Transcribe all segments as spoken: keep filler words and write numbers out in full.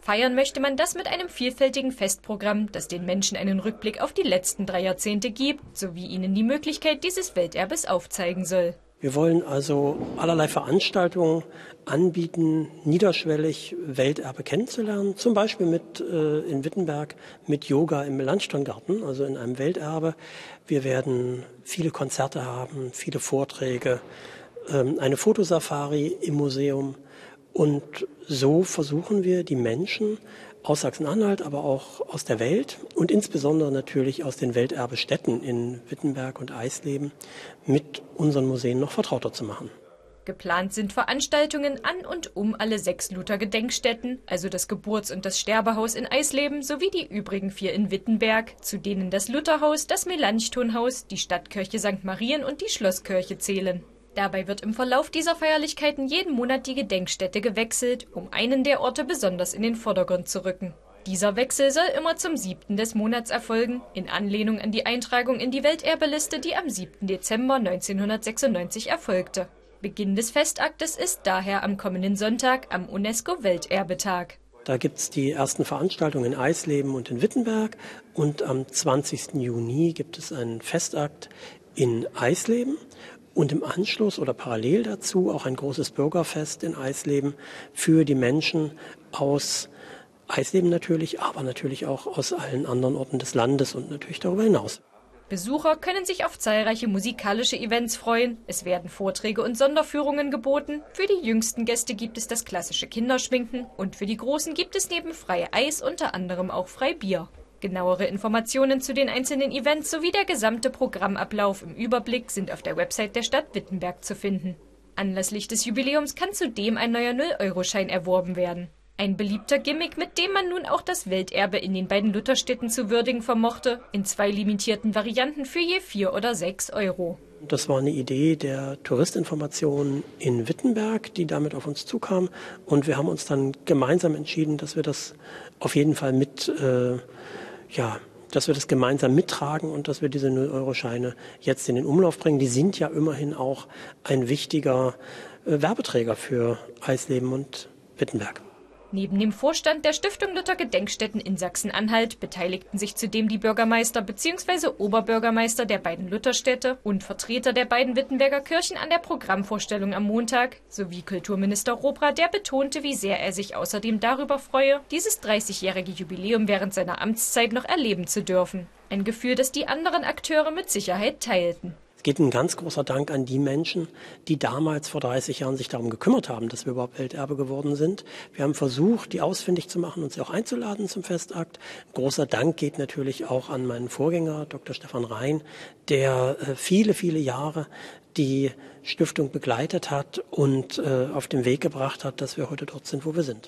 Feiern möchte man das mit einem vielfältigen Festprogramm, das den Menschen einen Rückblick auf die letzten drei Jahrzehnte gibt, sowie ihnen die Möglichkeit dieses Welterbes aufzeigen soll. Wir wollen also allerlei Veranstaltungen anbieten, niederschwellig Welterbe kennenzulernen. Zum Beispiel mit äh, in Wittenberg mit Yoga im Melanchthongarten, also in einem Welterbe. Wir werden viele Konzerte haben, viele Vorträge, ähm, eine Fotosafari im Museum. Und so versuchen wir, die Menschen aus Sachsen-Anhalt, aber auch aus der Welt und insbesondere natürlich aus den Welterbestädten in Wittenberg und Eisleben mit unseren Museen noch vertrauter zu machen. Geplant sind Veranstaltungen an und um alle sechs Luther-Gedenkstätten, also das Geburts- und das Sterbehaus in Eisleben sowie die übrigen vier in Wittenberg, zu denen das Lutherhaus, das Melanchthonhaus, die Stadtkirche Sankt Marien und die Schlosskirche zählen. Dabei wird im Verlauf dieser Feierlichkeiten jeden Monat die Gedenkstätte gewechselt, um einen der Orte besonders in den Vordergrund zu rücken. Dieser Wechsel soll immer zum siebten des Monats erfolgen, in Anlehnung an die Eintragung in die Welterbeliste, die am siebten Dezember neunzehnhundertsechsundneunzig erfolgte. Beginn des Festaktes ist daher am kommenden Sonntag, am UNESCO-Welterbetag. Da gibt es die ersten Veranstaltungen in Eisleben und in Wittenberg und am zwanzigsten Juni gibt es einen Festakt in Eisleben. Und im Anschluss oder parallel dazu auch ein großes Bürgerfest in Eisleben für die Menschen aus Eisleben natürlich, aber natürlich auch aus allen anderen Orten des Landes und natürlich darüber hinaus. Besucher können sich auf zahlreiche musikalische Events freuen. Es werden Vorträge und Sonderführungen geboten. Für die jüngsten Gäste gibt es das klassische Kinderschminken und für die Großen gibt es neben frei Eis unter anderem auch frei Bier. Genauere Informationen zu den einzelnen Events sowie der gesamte Programmablauf im Überblick sind auf der Website der Stadt Wittenberg zu finden. Anlässlich des Jubiläums kann zudem ein neuer null Euro Schein erworben werden. Ein beliebter Gimmick, mit dem man nun auch das Welterbe in den beiden Lutherstädten zu würdigen vermochte, in zwei limitierten Varianten für je vier oder sechs Euro. Das war eine Idee der Touristinformation in Wittenberg, die damit auf uns zukam. Und wir haben uns dann gemeinsam entschieden, dass wir das auf jeden Fall mit äh, Ja, dass wir das gemeinsam mittragen und dass wir diese null Euro Scheine jetzt in den Umlauf bringen. Die sind ja immerhin auch ein wichtiger äh, Werbeträger für Eisleben und Wittenberg. Neben dem Vorstand der Stiftung Luther Gedenkstätten in Sachsen-Anhalt beteiligten sich zudem die Bürgermeister bzw. Oberbürgermeister der beiden Lutherstädte und Vertreter der beiden Wittenberger Kirchen an der Programmvorstellung am Montag, sowie Kulturminister Robra, der betonte, wie sehr er sich außerdem darüber freue, dieses dreißigjährige Jubiläum während seiner Amtszeit noch erleben zu dürfen. Ein Gefühl, das die anderen Akteure mit Sicherheit teilten. Es geht ein ganz großer Dank an die Menschen, die damals vor dreißig Jahren sich darum gekümmert haben, dass wir überhaupt Welterbe geworden sind. Wir haben versucht, die ausfindig zu machen und sie auch einzuladen zum Festakt. Ein großer Dank geht natürlich auch an meinen Vorgänger, Doktor Stefan Rhein, der viele, viele Jahre die Stiftung begleitet hat und auf den Weg gebracht hat, dass wir heute dort sind, wo wir sind.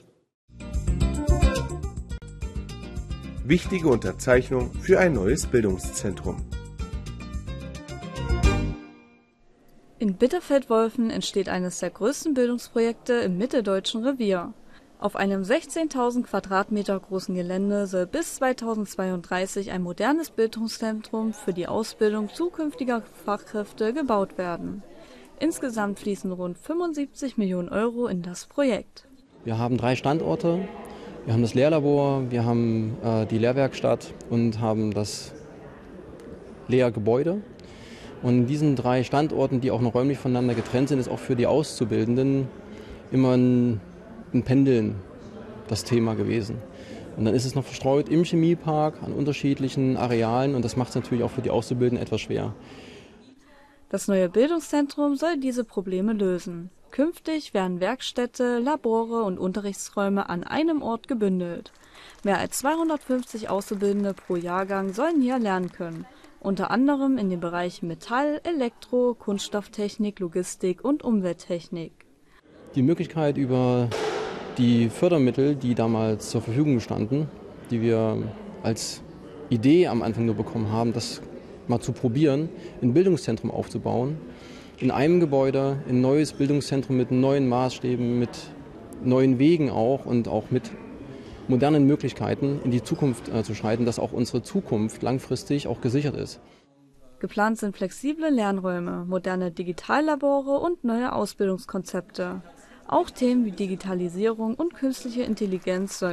Wichtige Unterzeichnung für ein neues Bildungszentrum. In Bitterfeld-Wolfen entsteht eines der größten Bildungsprojekte im Mitteldeutschen Revier. Auf einem sechzehntausend Quadratmeter großen Gelände soll bis zweitausendzweiunddreißig ein modernes Bildungszentrum für die Ausbildung zukünftiger Fachkräfte gebaut werden. Insgesamt fließen rund fünfundsiebzig Millionen Euro in das Projekt. Wir haben drei Standorte. Wir haben das Lehrlabor, wir haben äh, die Lehrwerkstatt und haben das Lehrgebäude. Und in diesen drei Standorten, die auch noch räumlich voneinander getrennt sind, ist auch für die Auszubildenden immer ein, ein Pendeln das Thema gewesen. Und dann ist es noch verstreut im Chemiepark an unterschiedlichen Arealen und das macht es natürlich auch für die Auszubildenden etwas schwer. Das neue Bildungszentrum soll diese Probleme lösen. Künftig werden Werkstätte, Labore und Unterrichtsräume an einem Ort gebündelt. Mehr als zweihundertfünfzig Auszubildende pro Jahrgang sollen hier lernen können. Unter anderem in den Bereichen Metall, Elektro, Kunststofftechnik, Logistik und Umwelttechnik. Die Möglichkeit über die Fördermittel, die damals zur Verfügung standen, die wir als Idee am Anfang nur bekommen haben, das mal zu probieren, ein Bildungszentrum aufzubauen, in einem Gebäude ein neues Bildungszentrum mit neuen Maßstäben, mit neuen Wegen auch und auch mit modernen Möglichkeiten in die Zukunft äh, zu schreiten, dass auch unsere Zukunft langfristig auch gesichert ist. Geplant sind flexible Lernräume, moderne Digitallabore und neue Ausbildungskonzepte. Auch Themen wie Digitalisierung und künstliche Intelligenz sollen